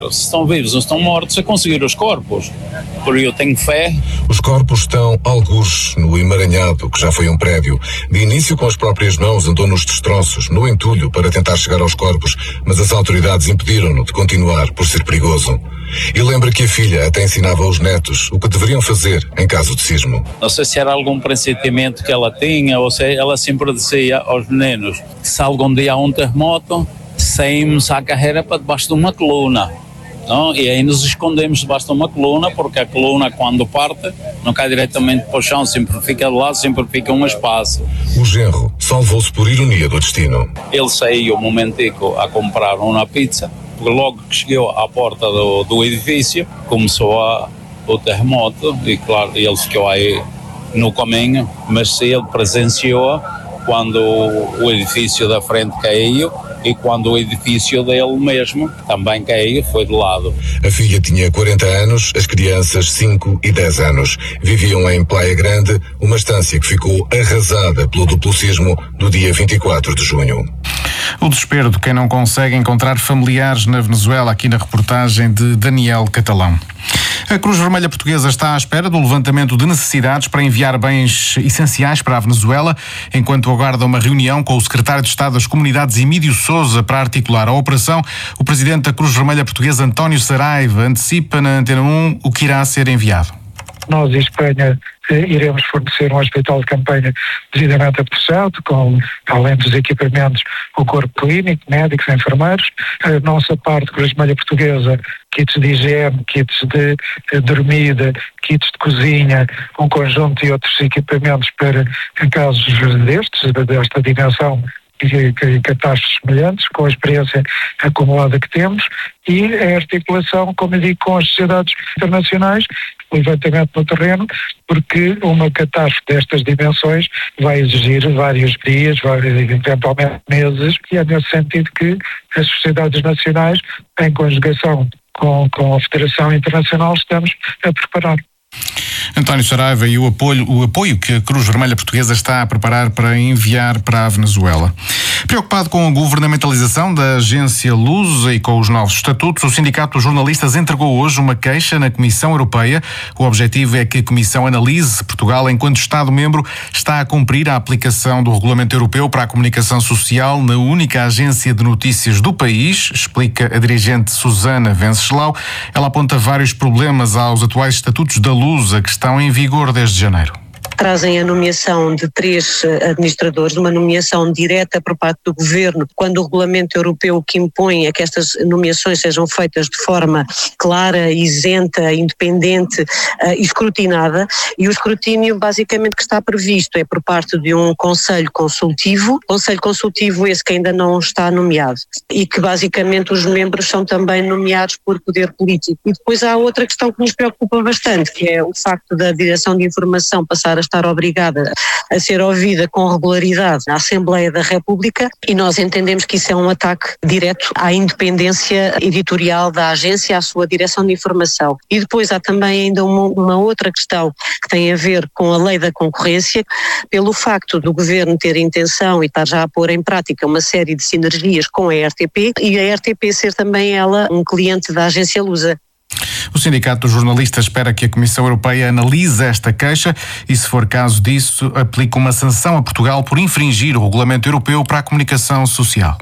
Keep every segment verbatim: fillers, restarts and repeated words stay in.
Se estão vivos ou estão mortos, a conseguir os corpos. Por isso eu tenho fé. Os corpos estão algures no emaranhado, que já foi um prédio. De início, com as próprias mãos, andou nos destroços, no entulho, para tentar chegar aos corpos, mas as autoridades impediram-no de continuar por ser perigoso. E lembra que a filha até ensinava aos netos o que deveriam fazer em caso de sismo. Não sei se era algum pressentimento que ela tinha, ou se ela sempre dizia aos meninos que se algum dia há um terremoto, saímos à carreira para debaixo de uma coluna. Não? E aí nos escondemos debaixo de uma coluna, porque a coluna, quando parte, não cai diretamente para o chão, sempre fica de lado, sempre fica um espaço. O genro salvou-se por ironia do destino. Ele saiu um momentico a comprar uma pizza, porque logo que chegou à porta do, do edifício, começou a, o terremoto, e claro, ele ficou aí no caminho, mas ele presenciou quando o, o edifício da frente caiu, e quando o edifício dele mesmo também caiu, foi de lado. A filha tinha quarenta anos, as crianças cinco e dez anos. Viviam em Praia Grande, uma estância que ficou arrasada pelo duplo sismo do dia vinte e quatro de junho. O desespero de quem não consegue encontrar familiares na Venezuela, aqui na reportagem de Daniel Catalão. A Cruz Vermelha Portuguesa está à espera do levantamento de necessidades para enviar bens essenciais para a Venezuela, enquanto aguarda uma reunião com o secretário de Estado das Comunidades, Emílio Sousa, para articular a operação. O presidente da Cruz Vermelha Portuguesa, António Saraiva, antecipa na Antena um o que irá ser enviado. Nós, em Espanha, iremos fornecer um hospital de campanha devidamente apressado, com, além dos equipamentos, o corpo clínico, médicos, enfermeiros. A nossa parte, Cruz Vermelha Portuguesa, kits de higiene, kits de, de dormida, kits de cozinha, um conjunto de outros equipamentos para casos destes, desta dimensão, e catástrofes semelhantes, com a experiência acumulada que temos, e a articulação, como eu digo, com as sociedades internacionais, o levantamento no terreno, porque uma catástrofe destas dimensões vai exigir vários dias, vários, eventualmente meses, e é nesse sentido que as sociedades nacionais, em conjugação com, com a Federação Internacional, estamos a preparar. António Saraiva e o apoio, o apoio que a Cruz Vermelha Portuguesa está a preparar para enviar para a Venezuela. Preocupado com a governamentalização da agência Lusa e com os novos estatutos, o Sindicato dos Jornalistas entregou hoje uma queixa na Comissão Europeia. O objetivo é que a Comissão analise se Portugal, enquanto Estado-membro, está a cumprir a aplicação do Regulamento Europeu para a Comunicação Social na única agência de notícias do país, explica a dirigente Susana Venceslau. Ela aponta vários problemas aos atuais estatutos da Lusa, que estão em vigor desde janeiro. Trazem a nomeação de três administradores, uma nomeação direta por parte do Governo, quando o Regulamento Europeu que impõe é que estas nomeações sejam feitas de forma clara, isenta, independente uh, e escrutinada, e o escrutínio basicamente que está previsto é por parte de um Conselho Consultivo, Conselho Consultivo esse que ainda não está nomeado, e que basicamente os membros são também nomeados por poder político. E depois há outra questão que nos preocupa bastante, que é o facto da Direção de Informação passar a estar obrigada a ser ouvida com regularidade na Assembleia da República, e nós entendemos que isso é um ataque direto à independência editorial da agência, à sua direção de informação. E depois há também ainda uma, uma outra questão que tem a ver com a lei da concorrência, pelo facto do Governo ter intenção e estar já a pôr em prática uma série de sinergias com a R T P, e a R T P ser também ela um cliente da agência Lusa. O Sindicato dos Jornalistas espera que a Comissão Europeia analise esta queixa e, se for caso disso, aplique uma sanção a Portugal por infringir o Regulamento Europeu para a Comunicação Social.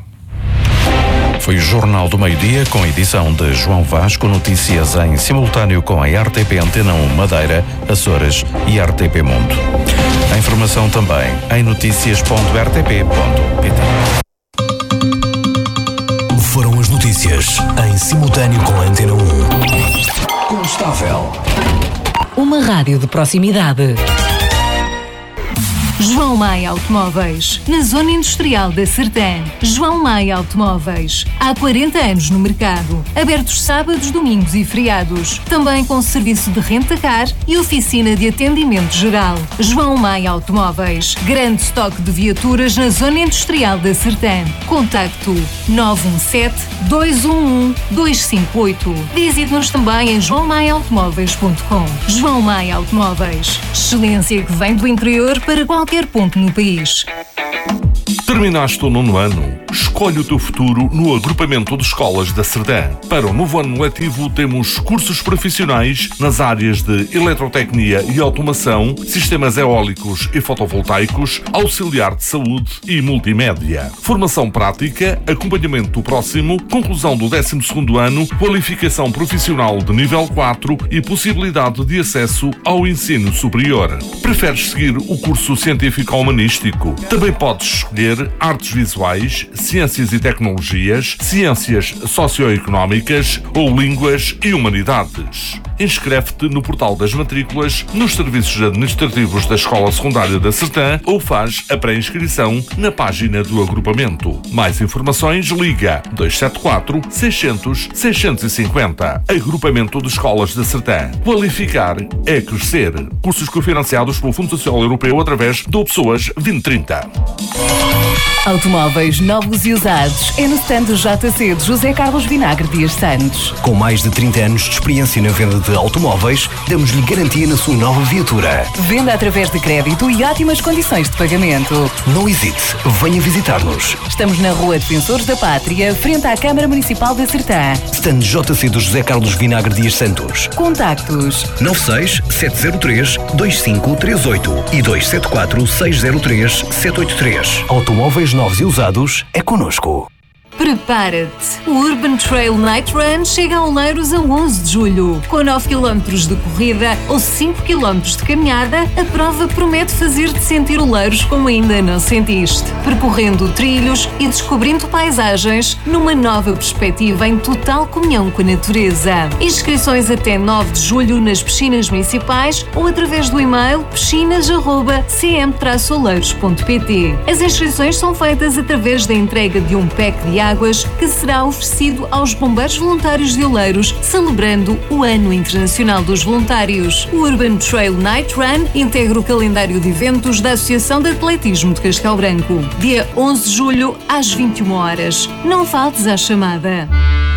Foi o Jornal do Meio-Dia, com edição de João Vasco, notícias em simultâneo com a R T P Antena um Madeira, Açores e R T P Mundo. A informação também em notícias ponto r t p ponto p t. Foram as notícias em simultâneo com a Antena um. Constável. Uma rádio de proximidade. João Maia Automóveis, na Zona Industrial da Sertã. João Maia Automóveis, há quarenta anos no mercado, abertos sábados, domingos e feriados. Também com serviço de renta-car e oficina de atendimento geral. João Maia Automóveis, grande estoque de viaturas na Zona Industrial da Sertã. Contacto nove um sete, dois um um, dois cinco oito. Visite-nos também em joão maia automóveis ponto com. João Maia Automóveis, excelência que vem do interior para qualquer ponto no país. Terminaste o nono ano? Escolhe o teu futuro no agrupamento de escolas da Serdã. Para o novo ano letivo temos cursos profissionais nas áreas de eletrotecnia e automação, sistemas eólicos e fotovoltaicos, auxiliar de saúde e multimédia. Formação prática, acompanhamento próximo, conclusão do décimo segundo ano, qualificação profissional de nível quatro e possibilidade de acesso ao ensino superior. Preferes seguir o curso científico-humanístico? Também podes escolher artes visuais, ciências e tecnologias, ciências socioeconómicas ou línguas e humanidades. Inscreve-te no portal das matrículas, nos serviços administrativos da Escola Secundária da Sertã ou faz a pré-inscrição na página do agrupamento. Mais informações, liga dois sete quatro, seiscentos, seiscentos e cinquenta. Agrupamento de Escolas da Sertã. Qualificar é crescer. Cursos cofinanciados pelo Fundo Social Europeu através do Pessoas vinte trinta. Automóveis novos e usados é no stand do J C de José Carlos Vinagre Dias Santos. Com mais de trinta anos de experiência na venda de automóveis, damos-lhe garantia na sua nova viatura. Venda através de crédito e ótimas condições de pagamento. Não hesite, venha visitar-nos. Estamos na Rua Defensores da Pátria, frente à Câmara Municipal da Sertã. Stand J C do José Carlos Vinagre Dias Santos. Contactos nove seis sete zero três dois cinco três oito e dois sete quatro seis zero três sete oito três. Automóveis novos e usados é connosco. Prepara-te! O Urban Trail Night Run chega a Oleiros a onze de julho. Com nove quilómetros de corrida ou cinco quilómetros de caminhada, a prova promete fazer-te sentir Oleiros como ainda não sentiste. Percorrendo trilhos e descobrindo paisagens numa nova perspectiva em total comunhão com a natureza. Inscrições até nove de julho nas piscinas municipais ou através do e-mail piscinas arroba c m traço oleiros ponto p t. As inscrições são feitas através da entrega de um pack de água Águas, que será oferecido aos bombeiros voluntários de Oleiros, celebrando o Ano Internacional dos Voluntários. O Urban Trail Night Run integra o calendário de eventos da Associação de Atletismo de Castelo Branco. Dia onze de julho, às vinte e uma horas. Não faltes à chamada.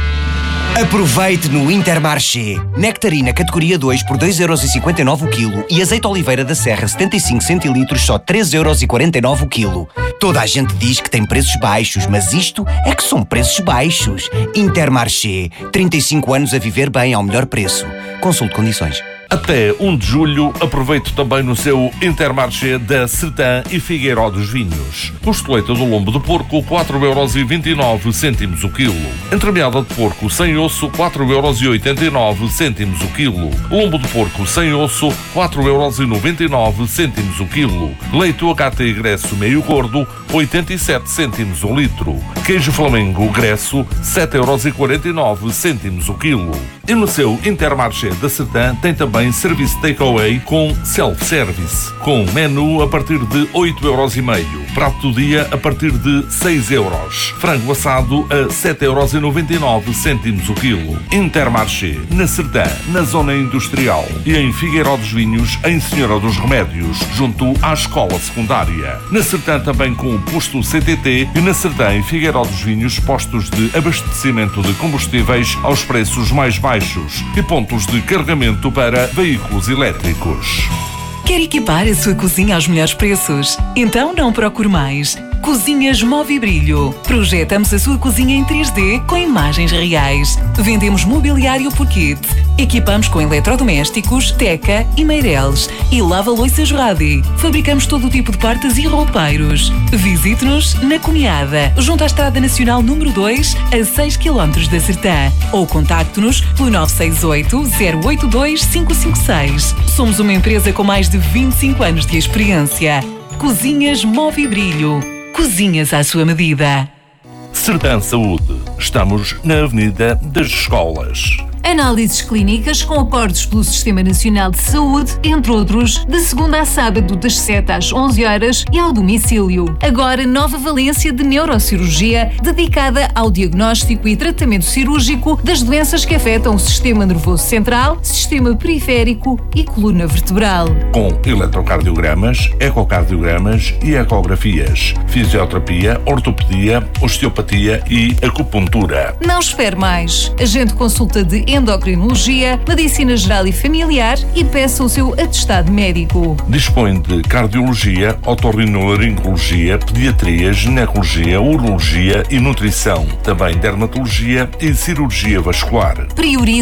Aproveite no Intermarché. Nectarina categoria dois por dois euros e cinquenta e nove o quilo e azeite oliveira da Serra setenta e cinco centilitros só três euros e quarenta e nove o quilo. Toda a gente diz que tem preços baixos, mas isto é que são preços baixos. Intermarché. trinta e cinco anos a viver bem ao melhor preço. Consulte condições. Até um de julho, aproveite também no seu Intermarché da Sertã e Figueiró dos Vinhos. Costeleta do lombo de porco, quatro euros e vinte e nove cêntimos o quilo. Entremeada de porco sem osso, quatro euros e oitenta e nove cêntimos o quilo. Lombo de porco sem osso, quatro euros e noventa e nove cêntimos o quilo. Leite U H T Gresso meio gordo, oitenta e sete cêntimos o litro. Queijo Flamengo Gresso, sete euros e quarenta e nove cêntimos o quilo. E no seu Intermarché da Sertã tem também serviço takeaway com self-service, com menu a partir de oito euros e meio, prato do dia a partir de seis euros, frango assado a sete euros e noventa e nove cêntimos o quilo. Intermarché, na Sertã, na zona industrial e em Figueiró dos Vinhos, em Senhora dos Remédios, junto à escola secundária. Na Sertã também com o posto C T T e na Sertã em Figueiró dos Vinhos, postos de abastecimento de combustíveis aos preços mais baixos e pontos de carregamento para veículos elétricos. Quer equipar a sua cozinha aos melhores preços? Então não procure mais. Cozinhas Move e Brilho. Projetamos a sua cozinha em três D com imagens reais. Vendemos mobiliário por kit. Equipamos com eletrodomésticos, teca e meireles. E lava-louças Radi. Fabricamos todo o tipo de portas e roupeiros. Visite-nos na Cunhada, junto à Estrada Nacional número dois, a seis quilómetros da Sertã. Ou contacte-nos pelo nove seis oito, zero oito dois, cinco cinco seis. Somos uma empresa com mais de vinte e cinco anos de experiência. Cozinhas Move e Brilho. Cozinhas à sua medida. Sertã Saúde. Estamos na Avenida das Escolas. Análises clínicas com acordos pelo Sistema Nacional de Saúde, entre outros, de segunda a sábado, das sete às onze horas e ao domicílio. Agora, nova valência de neurocirurgia, dedicada ao diagnóstico e tratamento cirúrgico das doenças que afetam o sistema nervoso central, sistema periférico e coluna vertebral. Com eletrocardiogramas, ecocardiogramas e ecografias, fisioterapia, ortopedia, osteopatia e acupuntura. Não espere mais. Agende consulta de endocrinologia, medicina geral e familiar e peça o seu atestado médico. Dispõe de cardiologia, otorrinolaringologia, pediatria, ginecologia, urologia e nutrição. Também dermatologia e cirurgia vascular. Prioriza